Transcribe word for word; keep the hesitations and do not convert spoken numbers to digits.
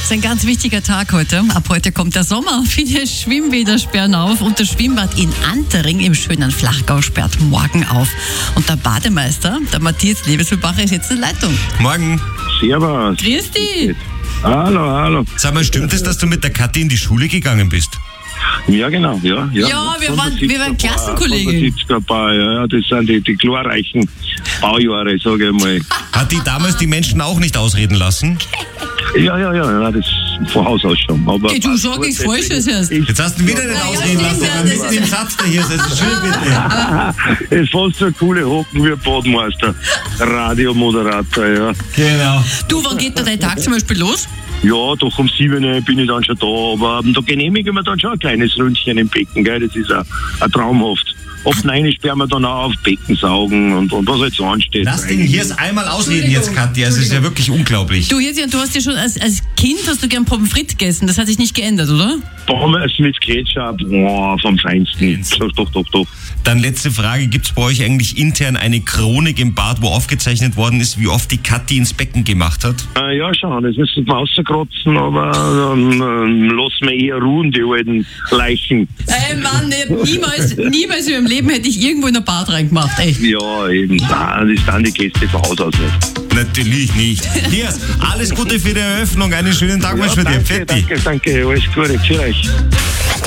ist ein ganz wichtiger Tag heute. Ab heute kommt der Sommer. Viele Schwimmbäder sperren auf und das Schwimmbad in Antering im schönen Flachgau sperrt morgen auf. Und der Bademeister, der Matthias Lebesülbacher, ist jetzt in der Leitung. Morgen. Servus. Grüß dich. Hallo, hallo. Sag mal, stimmt es, dass du mit der Kathi in die Schule gegangen bist? Ja, genau, ja. Ja, Ja, wir waren- wir waren Klassenkollegen. Klassenkollegen. Ja, ja, das sind die, die glorreichen Baujahre, sage ich mal. Hat die damals die Menschen auch nicht ausreden lassen? Ja, ja, ja, ja, das von Haus aus schon. Aber Hey, du sag nichts Falsches erst. Ich, Jetzt hast du wieder nicht Ja, ausreden ja, lassen. stimmt, Dann ja, ist das den ist- Satz da hier. Das ist schön, bitte. es ist fast so eine coole Hocken wie Badmeister. Radiomoderator, ja. Genau. Du, wann geht da dein Tag zum Beispiel los? Ja, doch um sieben bin ich dann schon da, aber da genehmige ich mir dann schon ein kleines Ründchen im Becken, gell? Das ist auch, auch traumhaft. Ab neun sperren wir dann auch auf Becken saugen und, und was halt so ansteht. Lass den hier einmal ausreden jetzt, Kathi. Das ist ja wirklich unglaublich. Du, Hirsi, du hast ja schon als, als Kind hast du gern Pommes frites gegessen. Das hat sich nicht geändert, oder? Pommes mit Ketchup, boah, vom Feinsten. Doch, doch, doch, doch. Dann letzte Frage. Gibt es bei euch eigentlich intern eine Chronik im Bad, wo aufgezeichnet worden ist, wie oft die Kathi ins Becken gemacht hat? Äh, ja, schon, das müssen wir rauskratzen, aber dann ähm, lassen wir eher ruhen, die alten Leichen. Ey Mann, ich hab niemals, niemals in meinem Leben hätte ich irgendwo in ein Bad reingemacht, echt. Ja, eben, nein, das sind die Gäste von Haus aus nicht. Natürlich nicht. Hier, alles Gute für die Eröffnung. Einen schönen Tag Ja, mal für dir. danke, Fetti. danke, danke, alles Gute, für euch.